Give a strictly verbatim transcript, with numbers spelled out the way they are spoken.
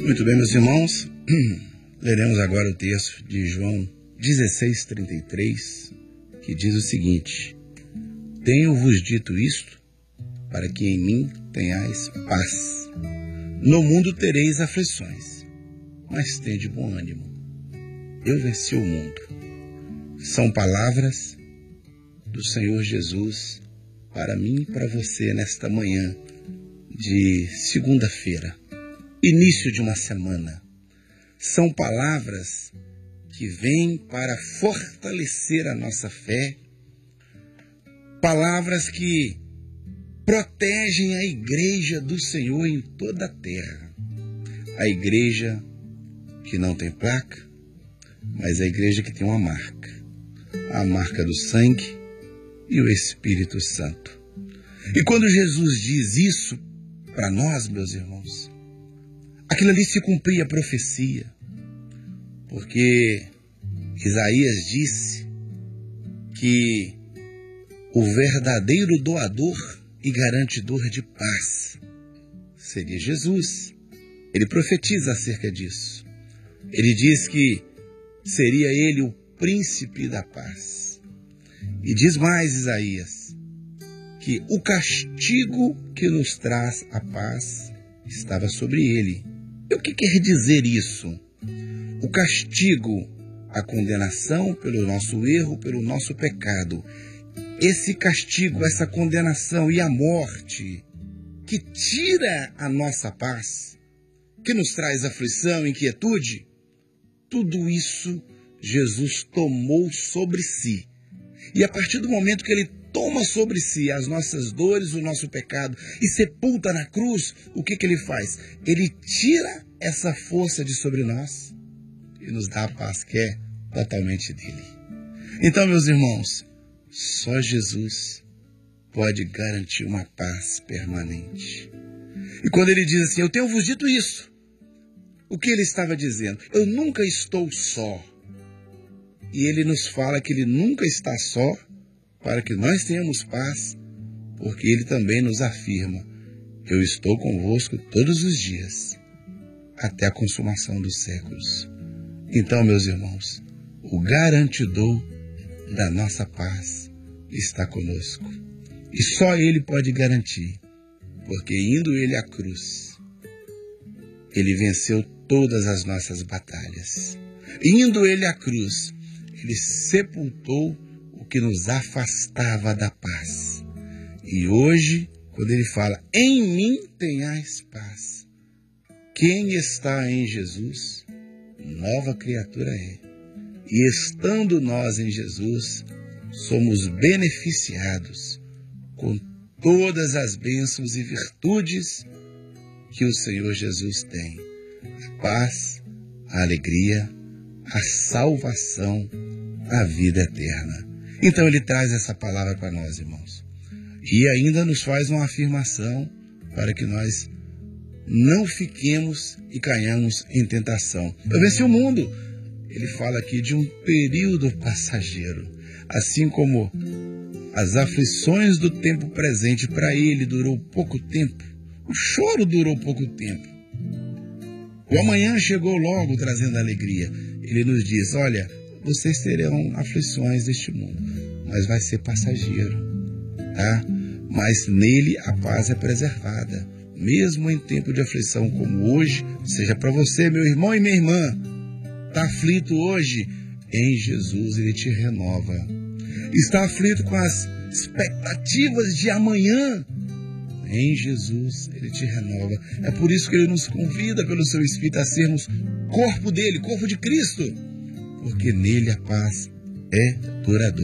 Muito bem, meus irmãos, leremos agora o texto de João dezesseis, trinta e três, que diz o seguinte: Tenho-vos dito isto, para que em mim tenhais paz. No mundo tereis aflições, mas tende bom ânimo. Eu venci o mundo. São palavras do Senhor Jesus para mim e para você nesta manhã de segunda-feira, início de uma semana. São palavras que vêm para fortalecer a nossa fé, palavras que protegem a igreja do Senhor em toda a terra. A igreja que não tem placa, mas a igreja que tem uma marca. A marca do sangue e o Espírito Santo. E quando Jesus diz isso para nós, meus irmãos, aquilo ali se cumpria a profecia, porque Isaías disse que o verdadeiro doador e garantidor de paz seria Jesus. Ele profetiza acerca disso. Ele diz que seria ele o príncipe da paz. E diz mais Isaías, que o castigo que nos traz a paz estava sobre ele. E o que quer dizer isso? O castigo, a condenação pelo nosso erro, pelo nosso pecado. Esse castigo, essa condenação e a morte que tira a nossa paz, que nos traz aflição, inquietude, tudo isso Jesus tomou sobre si. E a partir do momento que ele toma sobre si as nossas dores, o nosso pecado, e sepulta na cruz, o que, que ele faz? Ele tira essa força de sobre nós e nos dá a paz que é totalmente dele. Então, meus irmãos, só Jesus pode garantir uma paz permanente. E quando ele diz assim, eu tenho vos dito isso, o que ele estava dizendo? Eu nunca estou só. E ele nos fala que ele nunca está só, para que nós tenhamos paz, porque ele também nos afirma, eu estou convosco todos os dias, até a consumação dos séculos. Então, meus irmãos, o garantidor da nossa paz está conosco. E só ele pode garantir, porque indo ele à cruz, ele venceu todas as nossas batalhas. Indo ele à cruz, ele sepultou o que nos afastava da paz. E hoje, quando ele fala, em mim tenhais paz. Quem está em Jesus, nova criatura é. E estando nós em Jesus, somos beneficiados com todas as bênçãos e virtudes que o Senhor Jesus tem. A paz, a alegria, a salvação, a vida eterna. Então ele traz essa palavra para nós, irmãos. E ainda nos faz uma afirmação para que nós não fiquemos e caiamos em tentação. Eu venci o mundo. Ele fala aqui de um período passageiro. Assim como as aflições do tempo presente para ele durou pouco tempo. O choro durou pouco tempo. O amanhã chegou logo trazendo alegria. Ele nos diz, olha, vocês terão aflições deste mundo, mas vai ser passageiro, tá? Mas nele a paz é preservada, mesmo em tempo de aflição como hoje, seja para você, meu irmão e minha irmã, está aflito hoje, em Jesus ele te renova. Está aflito com as expectativas de amanhã, em Jesus ele te renova. É por isso que ele nos convida pelo seu Espírito a sermos corpo dele, corpo de Cristo, porque nele a paz é duradoura.